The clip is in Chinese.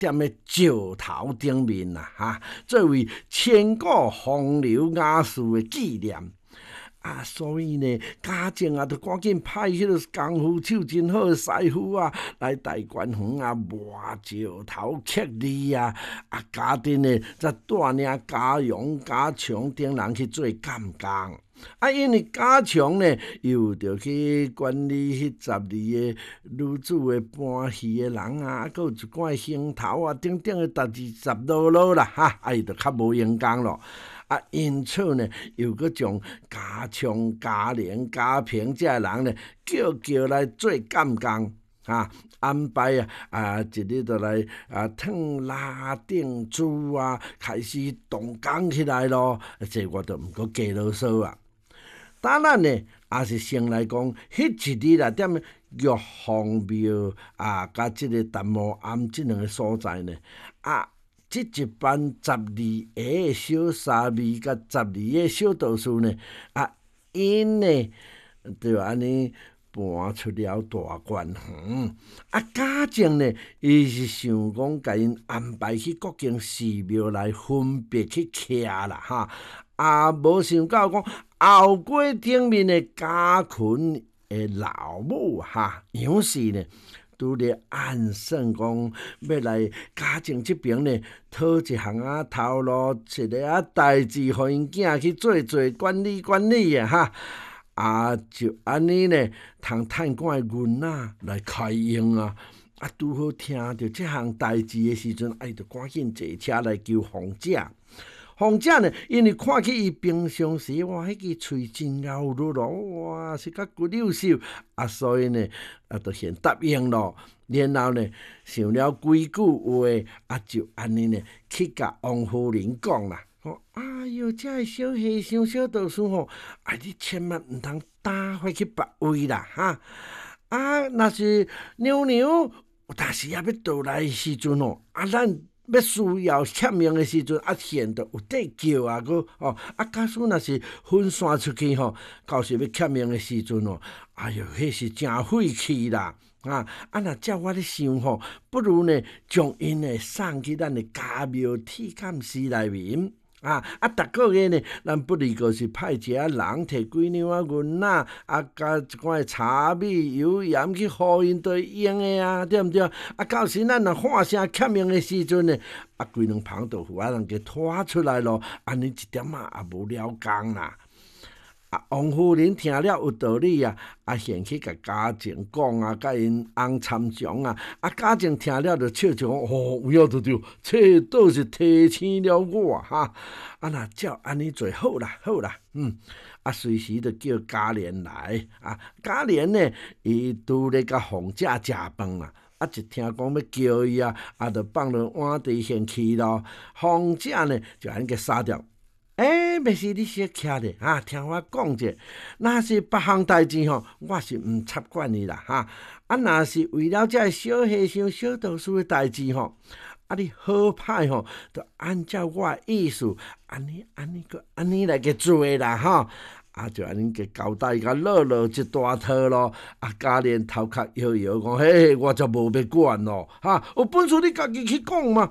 踮咧石头顶面啦，作为千古风流雅士的纪念。所以呢，嘉靖就赶紧派迄个功夫手真好的师傅来大观园磨石头刻字家丁呢则带领嘉荣、嘉祥等人去做监工。因为嘉祥呢，又着去管理迄12个女子的搬戏的人还有一寡行头等等的代志杂啰啰啦，伊就较无用功咯。因此呢，又搁将嘉祥、嘉玲、嘉平这人呢，叫来做监工安排一日就来烫拉钉珠开始动工起来咯。这我就毋过加啰嗦当然呢，也是先来讲，迄一日踮玉皇庙甲即个达摩庵即两个所在呢即一班12个小沙弥甲12个小道士呢，因呢就安尼搬出了大观园。嘉靖呢，伊是想讲，甲因安排去各间寺庙来分别去徛啦，无想到讲后街顶面的嘉群的老母杨氏呢，拄咧暗算讲要来嘉靖这边呢，讨一项头路，一个代志，互因囝去做管理就安尼呢，通趁管的银来开用拄好听到这项代志的时阵，就赶紧坐车来求凤姐。凤姐呢，因为看起伊平常时迄个喙真咬绿咯，是甲骨溜手所以呢，就先答应咯。然后呢，想了几句话就安尼呢，去甲王夫人讲啦。哎哟，这个小和尚、小道士你千万毋通打发去别位啦若是娘娘，但是也要倒来的时阵咱要需要欠命的时阵现得有得叫假使若是分散出去到时要欠命的时阵哎哟，迄是真费气啦若照我咧想不如呢，将因呢送去咱的家庙铁监寺内面。逐个月呢，咱不离个是派一个人摕几两银甲一寡茶米油盐去互因对用的对毋对？到时咱若喊声欠命的时阵呢，规两旁豆腐人给拖出来咯，安尼一点也无了工啦。王夫人听了有道理先去甲嘉靖讲甲因翁参详嘉靖听了就笑笑讲有影对，这倒是提醒了我若照安尼做好啦，随时就叫嘉莲来嘉莲呢，伊拄咧甲凤姐食饭啦。一听讲要叫伊就放落碗底先去咯。凤姐呢，就安尼杀掉。要是你小徛咧听我讲者，若是别项代志我是毋插管你啦若是为了这小和尚、小道士的代志你好歹就按照我的意思，安尼来个做啦就安尼个交代甲落一大套咯。嘉莲头壳摇摇讲，嘿，我则无要管咯有本事你家己去讲嘛